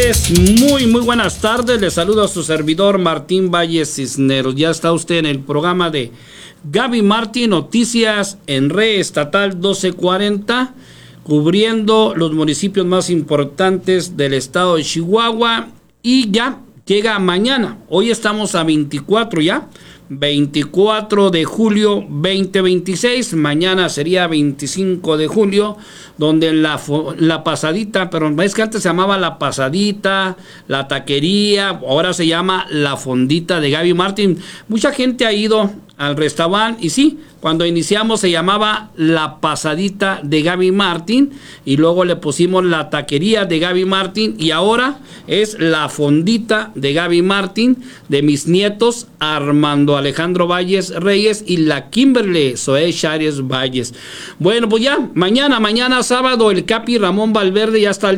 tardes, muy buenas tardes. Les saludo a su servidor Martín Valles Cisneros. Ya está usted en el programa de Gaby Martín, Noticias en Red Estatal 1240, cubriendo los municipios más importantes del estado de Chihuahua. Y ya llega mañana. Hoy estamos a 24 ya. 24 de julio 2026, mañana sería 25 de julio, donde la pasadita, pero es que antes se llamaba la pasadita, la taquería, ahora se llama la fondita de Gaby Martín. Mucha gente ha ido al restaurante y sí, cuando iniciamos se llamaba la pasadita de Gaby Martín y luego le pusimos la taquería de Gaby Martín y ahora es la fondita de Gaby Martín, de mis nietos Armando Alejandro Valles Reyes y la Kimberly Zoe Chárez Valles. Bueno, pues ya mañana sábado el Capi Ramón Valverde ya está